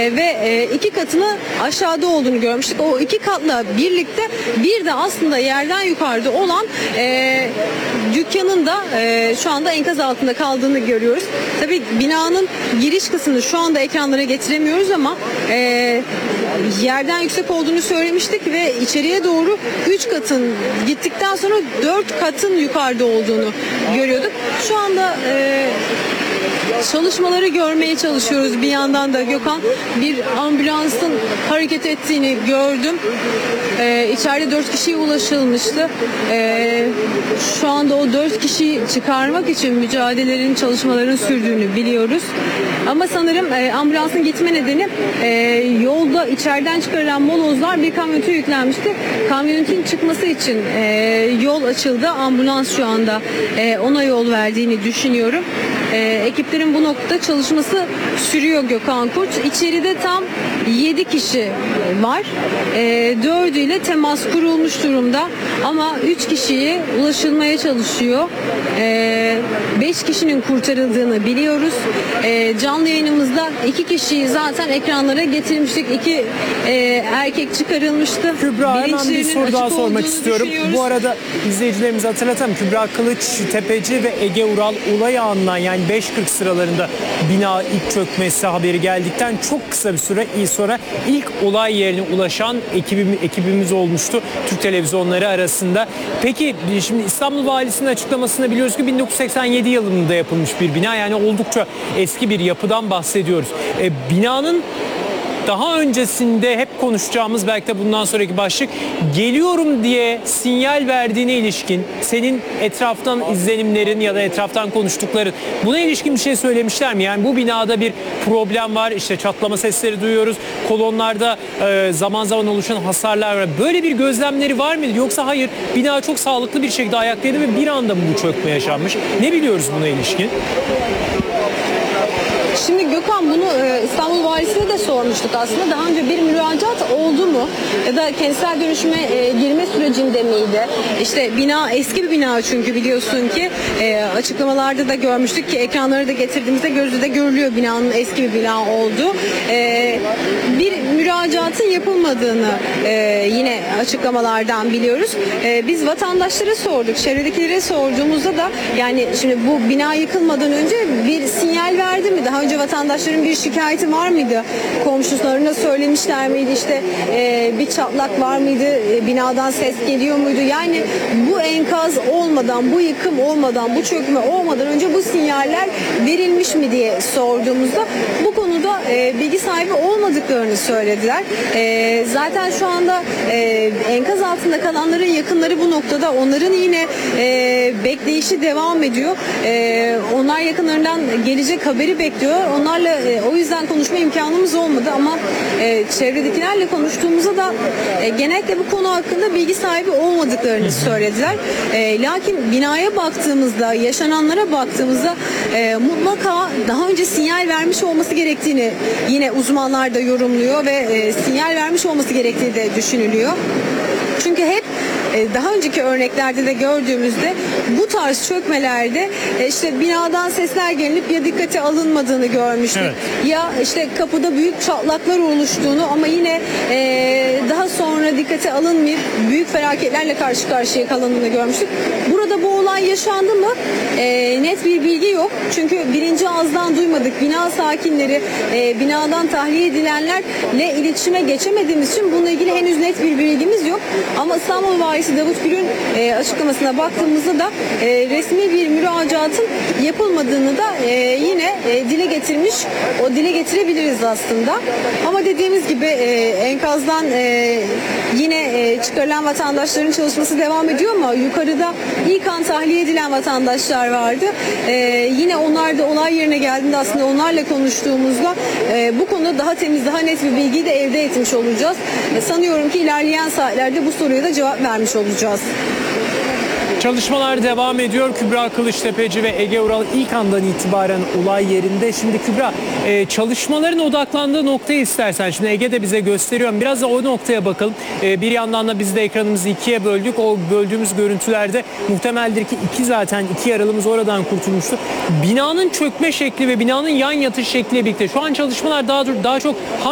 ve iki katını aşağıda olduğunu görmüştük. O iki katla birlikte bir de aslında yerden yukarıda olan dükkanın da şu anda enkaz altında kaldığını görüyoruz. Tabii binanın giriş kısmını şu anda ekranlara getiremiyoruz ama yerden yüksek olduğunu söylemiştik ve içeriye doğru 3 katın gittikten sonra 4 katın yukarıda olduğunu görüyorduk. Şu anda çalışmaları görmeye çalışıyoruz. Bir yandan da Gökhan, bir ambulansın hareket ettiğini gördüm. İçeride 4 kişiye ulaşılmıştı. Şu anda o 4 kişiyi çıkarmak için mücadelelerin, çalışmaların sürdüğünü biliyoruz. Ama sanırım ambulansın gitme nedeni yolda içeriden çıkarılan molozlar bir kamyonete yüklenmişti. Kamyonetin çıkması için yol açıldı. Ambulans şu anda ona yol verdiğini düşünüyorum. Ekiplerin bu noktada çalışması sürüyor Gökhan Kurt. İçeride tam 7 kişi var. 4'üyle temas kurulmuş durumda ama 3 kişiye ulaşılmaya çalışıyor. 5 kişinin kurtarıldığını biliyoruz. Canlı yayınımızda 2 kişiyi zaten ekranlara getirmiştik. 2 erkek çıkarılmıştı. Kübra, hemen bir soru daha sormak istiyorum. Bu arada izleyicilerimize hatırlatalım. Kübra Kılıçtepeci ve Ege Ural olay anından, yani 5.40 sıralarında bina ilk çökmesi haberi geldikten çok kısa bir süre sonra ilk olay yerine ulaşan ekibimiz olmuştu Türk televizyonları arasında. Peki şimdi İstanbul Valisi'nin açıklamasında biliyoruz ki 1987 yılında yapılmış bir bina, yani oldukça eski bir yapıdan bahsediyoruz. Binanın daha öncesinde hep konuşacağımız, belki de bundan sonraki başlık, geliyorum diye sinyal verdiğine ilişkin senin etraftan izlenimlerin ya da etraftan konuştukların, buna ilişkin bir şey söylemişler mi? Yani bu binada bir problem var, işte çatlama sesleri duyuyoruz, kolonlarda zaman zaman oluşan hasarlar var. Böyle bir gözlemleri var mıydı? Yoksa hayır, bina çok sağlıklı bir şekilde ayaktaydı ve bir anda mı bu çökme yaşanmış? Ne biliyoruz buna ilişkin? Şimdi Gökhan, bunu İstanbul Valisi'ne de sormuştuk aslında. Daha önce bir müracaat oldu mu? Ya da kentsel dönüşüme girme sürecinde miydi? İşte bina eski bir bina, çünkü biliyorsun ki açıklamalarda da görmüştük ki ekranları da getirdiğimizde gözü de görülüyor binanın eski bir bina olduğu. Bir müracaatın yapılmadığını yine açıklamalardan biliyoruz. Biz vatandaşlara sorduk, çevredekilere sorduğumuzda da, yani şimdi bu bina yıkılmadan önce bir sinyal verdi mi? Daha önce vatandaşların bir şikayeti var mıydı? Komşularına söylemişler miydi? İşte bir çatlak var mıydı? Binadan ses geliyor muydu? Yani bu enkaz olmadan, bu yıkım olmadan, bu çökme olmadan önce bu sinyaller verilmiş mi diye sorduğumuzda bu konuda bilgi sahibi olmadıklarını söylediler. Zaten şu anda enkaz altında kalanların yakınları bu noktada, onların yine bekleyişi devam ediyor. Onlar yakınlarından gelecek haberi bekliyor. Onlarla o yüzden konuşma imkanımız olmadı ama çevredekilerle konuştuğumuzda da genellikle bu konu hakkında bilgi sahibi olmadıklarını söylediler. Lakin binaya baktığımızda, yaşananlara baktığımızda mutlaka daha önce sinyal vermiş olması gerektiğini yine uzmanlar da yorumluyor ve sinyal vermiş olması gerektiği de düşünülüyor. Çünkü hep daha önceki örneklerde de gördüğümüzde bu tarz çökmelerde işte binadan sesler gelinip ya dikkate alınmadığını görmüştük. Evet. Ya işte kapıda büyük çatlaklar oluştuğunu ama yine daha sonra dikkate alınmayıp büyük felaketlerle karşı karşıya kalındığını görmüştük. Burada bu olay yaşandı mı? Net bir bilgi yok. Çünkü birinci ağızdan duymadık. Bina sakinleri, binadan tahliye edilenlerle iletişime geçemediğimiz için bununla ilgili henüz net bir bilgimiz yok. Ama İstanbul Valisi Davut Gül'ün açıklamasına baktığımızda da resmi bir müracaatın yapılmadığını da yine dile getirmiş. O dile getirebiliriz aslında. Ama dediğimiz gibi enkazdan yine çıkarılan vatandaşların çalışması devam ediyor ama yukarıda ilk an tahliye edilen vatandaşlar vardı. Yine onlar da olay yerine geldiğinde aslında onlarla konuştuğumuzda bu konuda daha temiz, daha net bir bilgiyi de elde etmiş olacağız. Sanıyorum ki ilerleyen saatlerde bu soruya da cevap vermiş olacağız. Çalışmalar devam ediyor. Kübra Kılıçtepeci ve Ege Ural ilk andan itibaren olay yerinde. Şimdi Kübra, çalışmaların odaklandığı noktayı istersen, şimdi Ege de bize gösteriyor. Biraz da o noktaya bakalım. Bir yandan da biz de ekranımızı ikiye böldük. O böldüğümüz görüntülerde muhtemeldir ki iki yaralımız oradan kurtulmuştu. Binanın çökme şekli ve binanın yan yatış şekliyle birlikte şu an çalışmalar daha çok